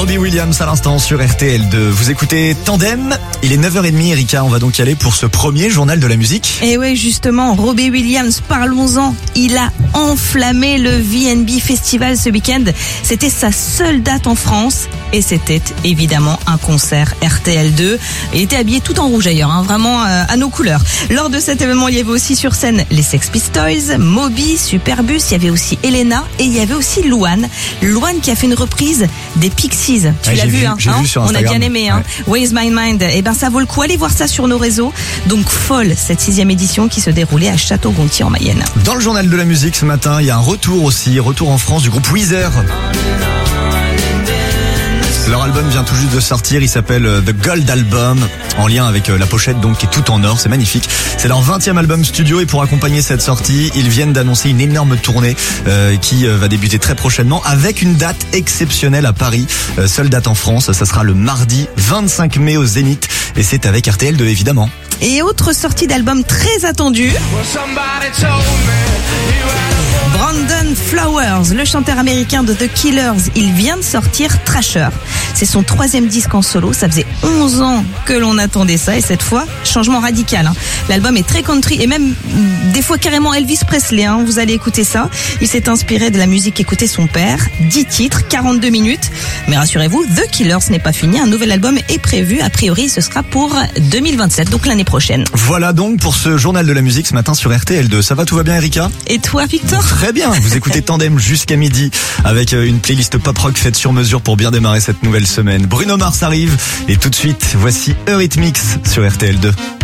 Robbie Williams à l'instant sur RTL2. Vous écoutez Tandem, il est 9h30 Erika, on va donc y aller pour ce premier journal de la musique. Et ouais, justement, Robbie Williams, parlons-en. Il a enflammé le VNB Festival ce week-end. C'était sa seule date en France et c'était évidemment un concert RTL2. Il était habillé tout en rouge d'ailleurs, vraiment à nos couleurs. Lors de cet événement, il y avait aussi sur scène les Sex Pistols, Moby, Superbus, il y avait aussi Elena et il y avait aussi Louane. Louane qui a fait une reprise des Pixies. Tu l'as vu, j'ai vu sur on a Instagram. bien aimé. Where's My Mind? Et ben ça vaut le coup. Allez voir ça sur nos réseaux. Donc folle cette 6e édition qui se déroulait à Château-Gontier en Mayenne. Dans le journal de la musique ce matin, il y a un retour en France du groupe Weezer. Leur album vient tout juste de sortir, il s'appelle The Gold Album, en lien avec la pochette donc qui est tout en or, c'est magnifique. C'est leur 20e album studio et pour accompagner cette sortie, ils viennent d'annoncer une énorme tournée qui va débuter très prochainement avec une date exceptionnelle à Paris. Seule date en France, ça sera le mardi 25 mai au Zénith et c'est avec RTL2 évidemment. Et autre sortie d'album très attendue. Brandon Flowers, le chanteur américain de The Killers, il vient de sortir Thrasher. C'est son 3e disque en solo, ça faisait 11 ans que l'on attendait ça et cette fois, changement radical. L'album est très country et même des fois carrément Elvis Presley, vous allez écouter ça. Il s'est inspiré de la musique qu'écoutait son père, 10 titres, 42 minutes. Mais rassurez-vous, The Killers n'est pas fini, un nouvel album est prévu, a priori ce sera pour 2027, donc l'année prochaine. Voilà donc pour ce journal de la musique ce matin sur RTL2. Ça va, tout va bien Erika ? Et toi Victor ? Très bien, vous écoutez Tandem jusqu'à midi avec une playlist pop rock faite sur mesure pour bien démarrer cette nouvelle semaine. Bruno Mars arrive et tout de suite, voici Eurythmics sur RTL2.